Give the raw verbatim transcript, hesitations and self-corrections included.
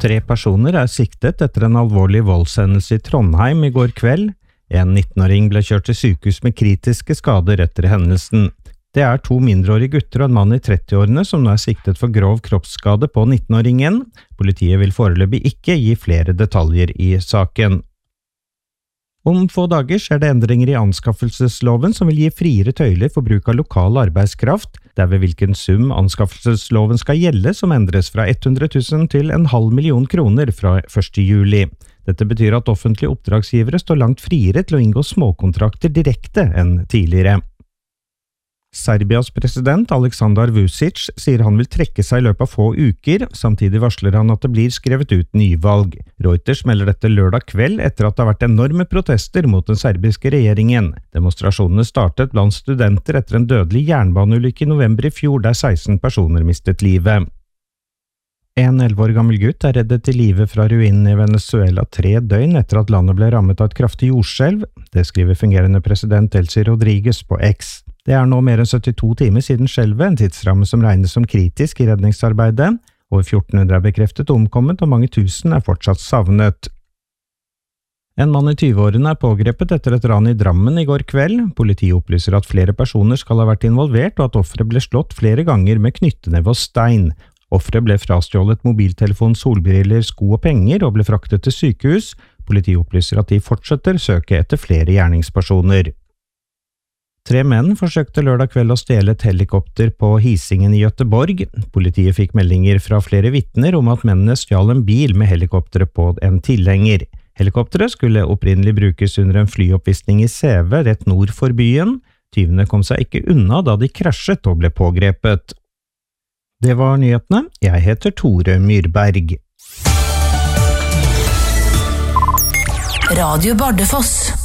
Tre personer er siktet etter en alvorlig voldshendelse i Trondheim i går kveld. En nittenåring ble kjørt til sykehus med kritiske skader etter hendelsen. Det er to mindreårige gutter og en mann i trettiårene som nå er siktet for grov kroppsskade på nittenåringen. Politiet vil foreløpig ikke gi flere detaljer i saken. Om få dager skjer det endringer i anskaffelsesloven som vil gi friere tøyler for bruk av lokal arbeidskraft. Det er ved hvilken sum anskaffelsesloven skal gjelde som endres fra hundre tusen til en halv million kroner fra første juli. Dette betyr at offentlige oppdragsgivere står langt friere til å inngå småkontrakter direkte enn tidligere. Serbias president Aleksandar Vučić sier han vil trekke seg i løpet av få uker, samtidig varsler han at det blir skrevet ut nyvalg. Reuters melder dette lørdag kveld etter at det har vært enorme protester mot den serbiske regjeringen. Demonstrasjonene startet blant studenter etter en dødelig jernbaneulykke i november i fjor der seksten personer mistet livet. En elleve år gammel gutt er reddet til live fra ruinen i Venezuela tre døgn etter at landet ble rammet av et kraftig jordskjelv. Det skriver fungerende president Delcy Rodriguez på X. Det er nå mer enn syttito timer siden skjelvet, en tidsramme som regnes som kritisk i redningsarbeidet. Over fjorten hundre er bekreftet omkommet, og mange tusen er fortsatt savnet. En mann i tyve-årene er pågrepet etter et ran i Drammen i går kveld. Politiet opplyser at flere personer skal ha vært involvert, og at offeret ble slått flere ganger med knyttneve og stein. Offeret ble frastjålet mobiltelefon, solbriller, sko og penger, og ble fraktet til sykehus. Politiet opplyser at de fortsetter søke etter flere gjerningspersoner. Tre menn forsøkte lørdag kveld å stjele et helikopter på Hisingen i Göteborg. Politiet fikk meldinger fra flere vitner om at mennene stjal en bil med helikopteret på en tilhenger. Helikopteret skulle opprinnelig brukes under en flyoppvisning i Säve rett nord for byen. Tyvene kom seg ikke unna da de krasjet og ble pågrepet. Det var nyhetene. Jeg heter Tore Myrberg. Radio Bardufoss.